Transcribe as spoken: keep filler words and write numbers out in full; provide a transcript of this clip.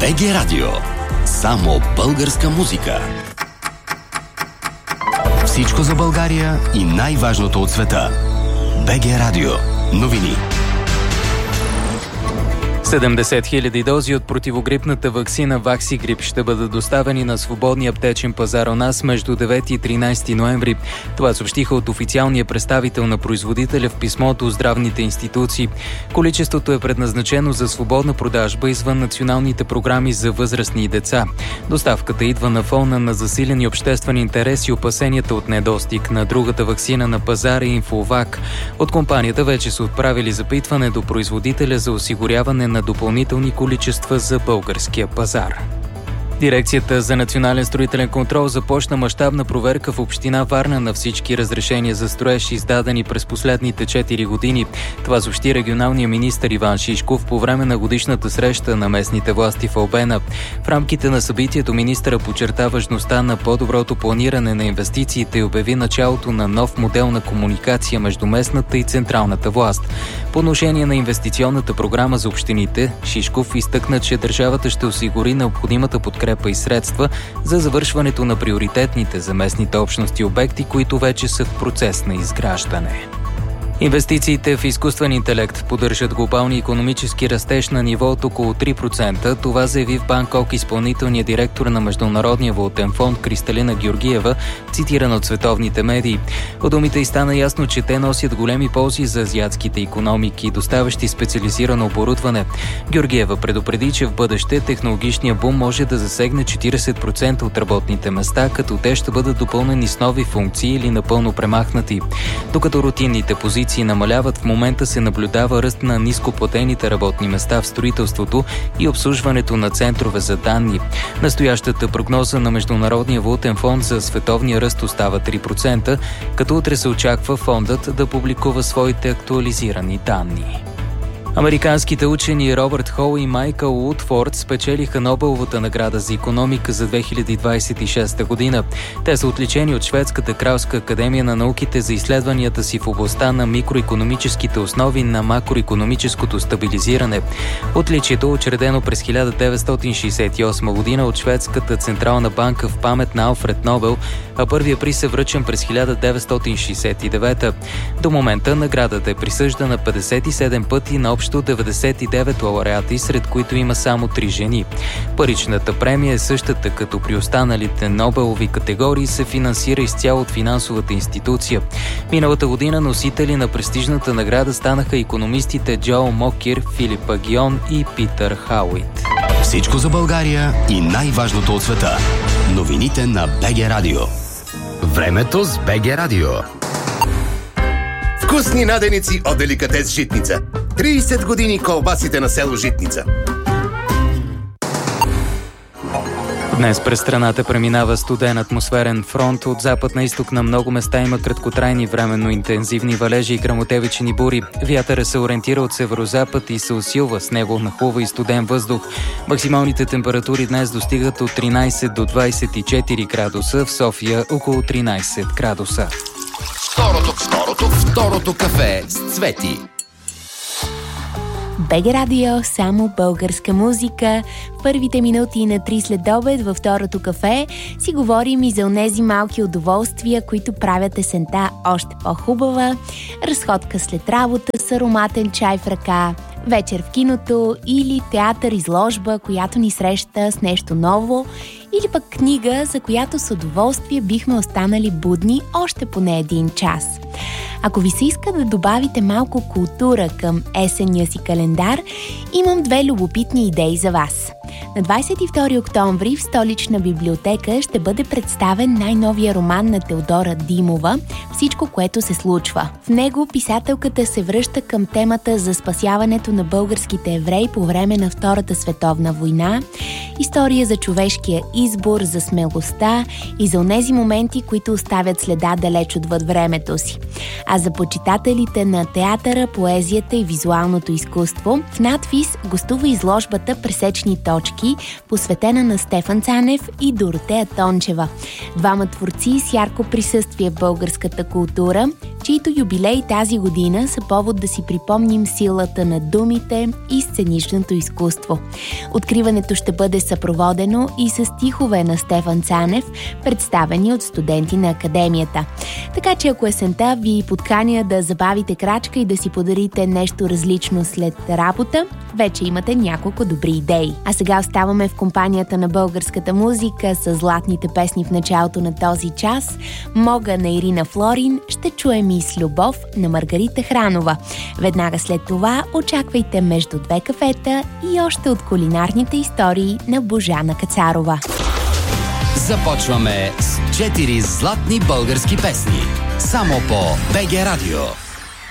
БГ Радио. Само българска музика. Всичко за България и най-важното от света. БГ Радио. Новини. седемдесет хиляди дози от противогрипната ваксина Ваксигрип ще бъдат доставени на свободния аптечен пазар у нас между девети и тринайсети ноември. Това съобщиха от официалния представител на производителя в писмо до здравните институции. Количеството е предназначено за свободна продажба извън националните програми за възрастни и деца. Доставката идва на фона на засилени обществени интереси и опасенията от недостиг на другата ваксина на пазара Инфовак. От компанията вече са отправили запитване до производителя за осигуряване на на допълнителни количества за българския пазар. Дирекцията за национален строителен контрол започна мащабна проверка в община Варна на всички разрешения за строеж, издадени през последните четири години. Това съобщи регионалният министър Иван Шишков по време на годишната среща на местните власти в Албена. В рамките на събитието министъра подчерта важността на по-доброто планиране на инвестициите и обяви началото на нов модел на комуникация между местната и централната власт. По отношение на инвестиционната програма за общините, Шишков изтъкна, че държавата ще осигури необходимата подкрепа и средства за завършването на приоритетните за местните общности обекти, които вече са в процес на изграждане. Инвестициите в изкуствен интелект поддържат глобалния икономически растеж на ниво от около три процента. Това заяви в Банкок изпълнителният директор на Международния валутен фонд Кристалина Георгиева, цитирана от световните медии. От думите й стана ясно, че те носят големи ползи за азиатските икономики, доставящи специализирано оборудване. Георгиева предупреди, че в бъдеще технологичният бум може да засегне четирийсет процента от работните места, като те ще бъдат допълнени с нови функции или напълно премахнати. Докато рутинните позиции намаляват, в момента се наблюдава ръст на нископлатените работни места в строителството и обслужването на центрове за данни. Настоящата прогноза на Международния валутен фонд за световния ръст остава три процента, като утре се очаква фондът да публикува своите актуализирани данни. Американските учени Робърт Хол и Майкъл Утфорд спечелиха Нобеловата награда за икономика за две хиляди двайсет и шеста година. Те са отличени от Шведската кралска академия на науките за изследванията си в областта на микроикономическите основи на макроикономическото стабилизиране. Отличието, учредено през хиляда деветстотин шейсет и осма година от Шведската централна банка в памет на Алфред Нобел, а първия приз е връчен през хиляда деветстотин шейсет и девета. До момента наградата е присъждана петдесет и седем пъти на общо деветдесет и девет лауреати, сред които има само три жени. Паричната премия е същата като при останалите Нобелови категории и се финансира изцяло от финансовата институция. Миналата година носители на престижната награда станаха икономистите Джо Мокир, Филип Агион и Питър Хауит. Всичко за България и най-важното от света. Новините на БГ Радио. Времето с БГ Радио. Вкусни наденици от Деликатес Житница. трийсет години колбасите на село Житница. Днес през страната преминава студен атмосферен фронт. От запад на изток на много места има краткотрайни временно интензивни валежи и гръмотевични бури. Вятърът се ориентира от северозапад и се усилва, с него нахлува и студен въздух. Максималните температури днес достигат от тринайсет до двайсет и четири градуса, в София около тринайсет градуса. Второто, второто, второто кафе с Цвети. БГ Радио, само българска музика. В първите минути на три следобед във второто кафе си говорим и за онези малки удоволствия, които правят есента още по-хубава. Разходка след работа с ароматен чай в ръка, вечер в киното или театър изложба, която ни среща с нещо ново, или пък книга, за която с удоволствие бихме останали будни още поне един час. Ако ви се иска да добавите малко култура към есенния си календар, имам две любопитни идеи за вас. На двайсет и втори октомври в Столична библиотека ще бъде представен най-новия роман на Теодора Димова «Всичко, което се случва». В него писателката се връща към темата за спасяването на българските евреи по време на Втората световна война, история за човешкия избор, за смелостта и за онези моменти, които оставят следа далеч отвъд времето си. А за почитателите на театъра, поезията и визуалното изкуство, в надвис гостува изложбата «Пресечни точки», посветена на Стефан Цанев и Доротея Тончева. Двама творци с ярко присъствие в българската култура, чието юбилей тази година са повод да си припомним силата на думите и сценичното изкуство. Откриването ще бъде съпроводено и с стихове на Стефан Цанев, представени от студенти на Академията. Така че ако есента ви подканя да забавите крачка и да си подарите нещо различно след работа, вече имате няколко добри идеи. А сега оставаме в компанията на българската музика с златните песни в началото на този час. Мога на Ирина Флорин, ще чуем и С любов на Маргарита Хранова. Веднага след това очаквайте Между две кафета и още от кулинарните истории на Божана Кацарова. Започваме с четири златни български песни. Само по БГ Радио.